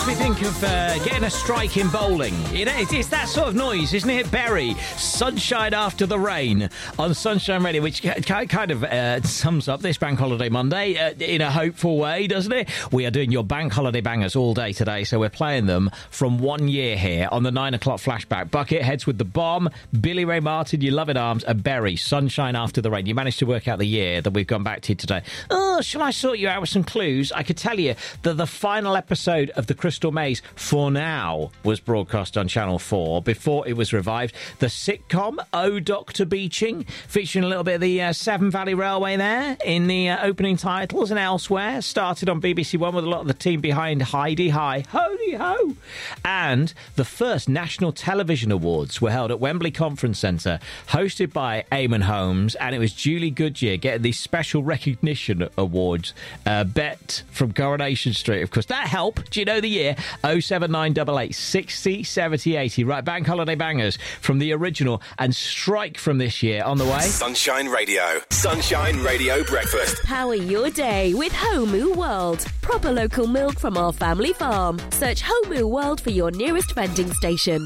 makes me think of getting a strike in bowling. You know, it's that sort of noise, isn't it, Berry? Sunshine after the rain on Sunshine Radio, which kind of sums up this Bank Holiday Monday in a hopeful way, doesn't it? We are doing your Bank Holiday bangers all day today, so we're playing them from 1 year here on the 9 o'clock flashback. Bucketheads with The Bomb, Billy Ray Martin, You Love It Arms, and Berry, Sunshine After the Rain. You managed to work out the year that we've gone back to today. Oh, shall I sort you out with some clues? I could tell you that the final episode of The Crystal Maze, for now, was broadcast on Channel 4 before it was revived. The sitcom Oh Dr. Beeching, featuring a little bit of the Severn Valley Railway there in the opening titles and elsewhere, started on BBC One with a lot of the team behind Heidi Hi, Holy Ho. And the first National Television Awards were held at Wembley Conference Centre, hosted by Eamon Holmes, and it was Julie Goodyear getting the Special Recognition Awards bet from Coronation Street. Of course, that helped. Do you know the year? 07988 60 70 80. Right, Bank Holiday Bangers from the original and Strike from this year on the way. Sunshine Radio. Sunshine Radio Breakfast. Power your day with Homu World. Proper local milk from our family farm. Search Homu World for your nearest vending station.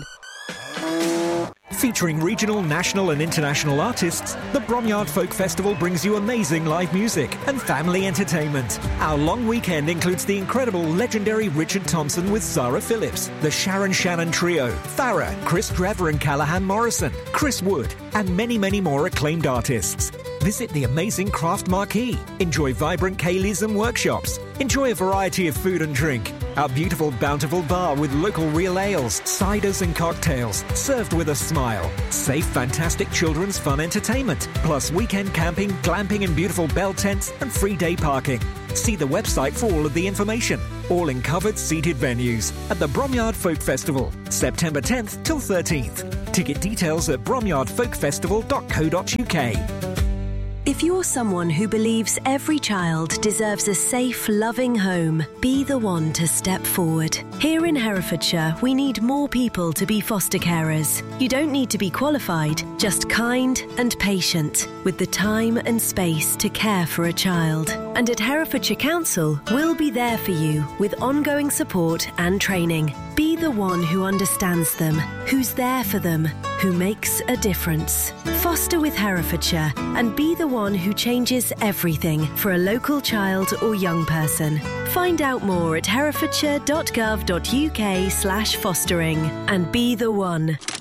Featuring regional, national and international artists, the Bromyard Folk Festival brings you amazing live music and family entertainment. Our long weekend includes the incredible legendary Richard Thompson with Zara Phillips, the Sharon Shannon Trio, Farrah, Chris Trevor and Callahan Morrison, Chris Wood, and many, many more acclaimed artists. Visit the amazing Craft Marquee. Enjoy vibrant Kayleys and workshops. Enjoy a variety of food and drink. Our beautiful Bountiful Bar with local real ales, ciders and cocktails, served with a smile. Safe, fantastic children's fun entertainment, plus weekend camping, glamping and beautiful bell tents and free day parking. See the website for all of the information. All in covered seated venues at the Bromyard Folk Festival, September 10th till 13th. Ticket details at bromyardfolkfestival.co.uk. If you're someone who believes every child deserves a safe, loving home, be the one to step forward. Here in Herefordshire, we need more people to be foster carers. You don't need to be qualified, just kind and patient, with the time and space to care for a child. And at Herefordshire Council, we'll be there for you with ongoing support and training. Be the one who understands them, who's there for them, who makes a difference. Foster with Herefordshire and be the one who changes everything for a local child or young person. Find out more at herefordshire.gov.uk/fostering and be the one.